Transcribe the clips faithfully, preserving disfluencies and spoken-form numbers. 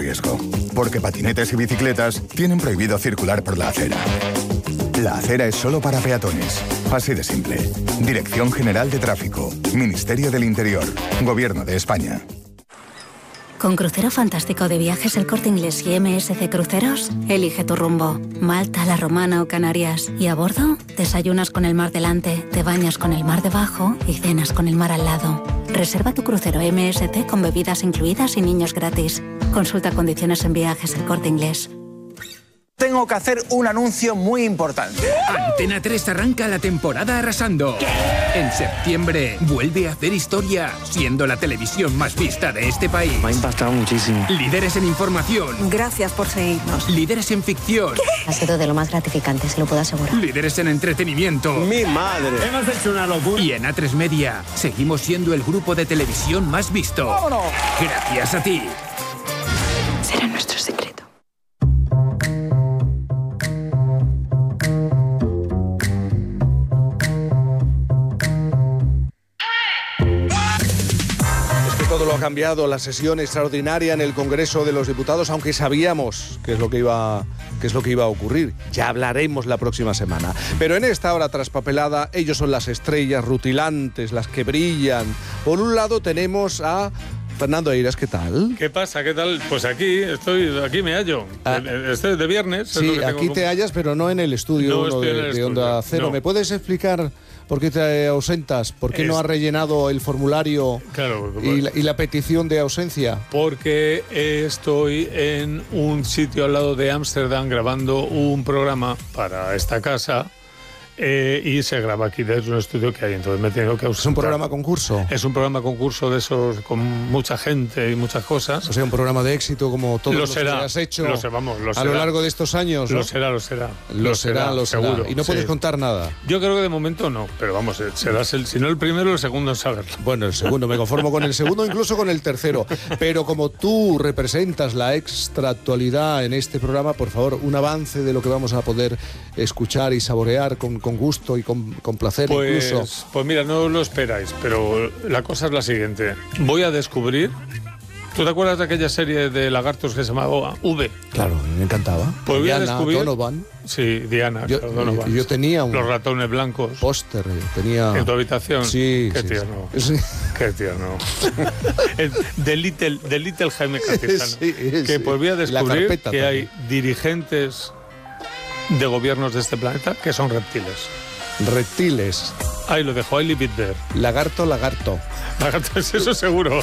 riesgo. Porque patinetes y bicicletas tienen prohibido circular por la acera. La acera es solo para peatones. Así de simple. Dirección General de Tráfico. Ministerio del Interior. Gobierno de España. Con Crucero Fantástico de Viajes El Corte Inglés y M S C Cruceros, elige tu rumbo. Malta, La Romana o Canarias. Y a bordo, desayunas con el mar delante, te bañas con el mar debajo y cenas con el mar al lado. Reserva tu crucero M S C con bebidas incluidas y niños gratis. Consulta condiciones en Viajes El Corte Inglés. Tengo que hacer un anuncio muy importante. Antena tres arranca la temporada arrasando. ¿Qué? En septiembre vuelve a hacer historia, siendo la televisión más vista de este país. Me ha impactado muchísimo. Líderes en información. Gracias por seguirnos. Líderes en ficción. ¿Qué? Ha sido de lo más gratificante, se lo puedo asegurar. Líderes en entretenimiento. ¡Mi madre! Hemos hecho una locura. Y en A tres Media seguimos siendo el grupo de televisión más visto. ¡Vámonos! Gracias a ti. Será nuestro secreto. Todo lo ha cambiado, la sesión extraordinaria en el Congreso de los Diputados, aunque sabíamos qué es lo que iba, qué es lo que iba a ocurrir. Ya hablaremos la próxima semana. Pero en esta hora traspapelada, ellos son las estrellas rutilantes, las que brillan. Por un lado tenemos a Fernando Eiras, ¿qué tal? ¿Qué pasa? ¿Qué tal? Pues aquí estoy, aquí me hallo. Ah, estoy de viernes. Sí, es aquí te hallas, pero no en el estudio no uno de, en el de estudio. Onda Cero. No. ¿Me puedes explicar por qué te ausentas? ¿Por qué Es... no has rellenado el formulario claro, y, la, y la petición de ausencia? Porque estoy en un sitio al lado de Ámsterdam grabando un programa para esta casa. Eh, y se graba aquí desde un estudio que hay, entonces me tengo que ausentar. ¿Es un programa concurso? Es un programa concurso de esos con mucha gente y muchas cosas. O sea, un programa de éxito como todos lo los será, que has hecho lo sé, vamos, lo a será. lo largo de estos años, ¿no? Lo será, lo será. Lo, lo será, será, lo será. Seguro. Y no puedes sí. contar nada. Yo creo que de momento no, pero vamos, serás el, si no el primero, el segundo en saberlo. Bueno, el segundo, me conformo con el segundo, incluso con el tercero. Pero como tú representas la extraactualidad en este programa, por favor, un avance de lo que vamos a poder escuchar y saborear con, con gusto y con con placer pues, incluso. Pues mira, no lo esperáis, pero la cosa es la siguiente. Voy a descubrir... ¿Tú te acuerdas de aquella serie de lagartos que se llamaba V? Claro, me encantaba. Pues voy Diana, a descubrir... Donovan. Sí, Diana, yo, Donovan. Yo tenía un... Los ratones blancos. Póster, tenía... ¿En tu habitación? Sí. Qué sí, tierno. Sí. Qué tierno. De Little, de Little Jaime Cantizano. Sí, que sí. pues voy a descubrir que también. hay dirigentes de gobiernos de este planeta que son reptiles. Reptiles. Ahí lo dejo, I leave it there. Lagarto, lagarto. Lagarto, eso seguro.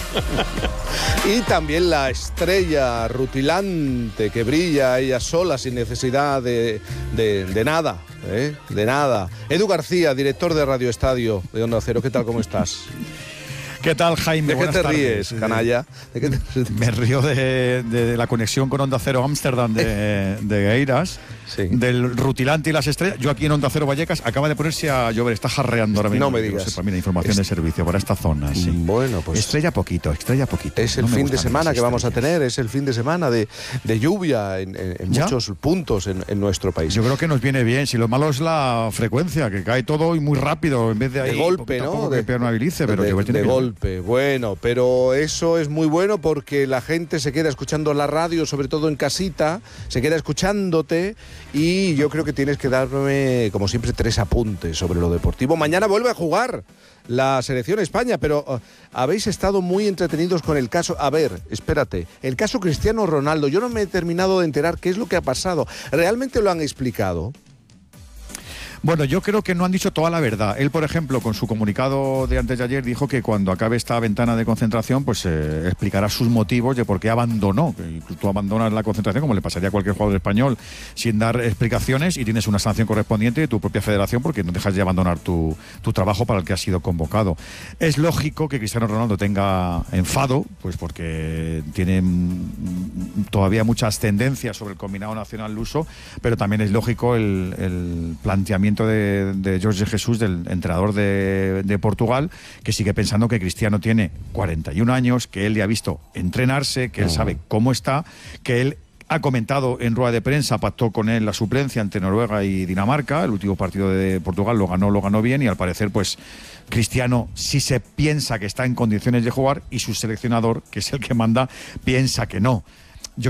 Y también la estrella rutilante que brilla ella sola sin necesidad de, de, de nada, ¿eh? De nada. Edu García, director de Radio Estadio de Onda Cero. ¿Qué tal, cómo estás? ¿Qué tal, Jaime? ¿De qué Buenas te tardes. ríes, canalla? ¿De qué te... Me río de, de la conexión con Onda Cero Ámsterdam de, de Eiras, sí. Del rutilante y las estrellas. Yo aquí en Onda Cero Vallecas acaba de ponerse a llover, está jarreando ahora mismo. No me digas. Sepa, mira, información es... de servicio para esta zona. Sí. Bueno, pues... Estrella poquito, estrella poquito. Es el no fin de semana que vamos a tener, es el fin de semana de, de lluvia en, en, en muchos puntos en, en nuestro país. Yo creo que nos viene bien, si lo malo es la frecuencia, que cae todo y muy rápido, en vez de ahí... De golpe, ¿no? De, que permeabilice, pero de, de, de golpe, bueno. Pero eso es muy bueno porque la gente se queda escuchando la radio, sobre todo en casita, se queda escuchándote y yo creo que tienes que darme, como siempre, tres apuntes sobre lo deportivo. Mañana vuelve a jugar la selección España, pero uh, habéis estado muy entretenidos con el caso. A ver, espérate, el caso Cristiano Ronaldo. Yo no me he terminado de enterar qué es lo que ha pasado. ¿Realmente lo han explicado? Bueno, yo creo que no han dicho toda la verdad. Él, por ejemplo, con su comunicado de antes de ayer, dijo que cuando acabe esta ventana de concentración, pues eh, explicará sus motivos de por qué abandonó. Que tú abandonas la concentración, como le pasaría a cualquier jugador español, sin dar explicaciones y tienes una sanción correspondiente de tu propia federación porque no dejas de abandonar tu, tu trabajo para el que has sido convocado. Es lógico que Cristiano Ronaldo tenga enfado, pues porque tiene todavía muchas tendencias sobre el combinado nacional luso, pero también es lógico el, el planteamiento De, de Jorge Jesús, del entrenador de, de Portugal, que sigue pensando que Cristiano tiene cuarenta y un años, que él le ha visto entrenarse, que él sabe cómo está, que él ha comentado en rueda de prensa, pactó con él la suplencia ante Noruega y Dinamarca. El último partido de Portugal lo ganó, lo ganó bien y al parecer pues Cristiano sí se piensa que está en condiciones de jugar y su seleccionador, que es el que manda, piensa que no.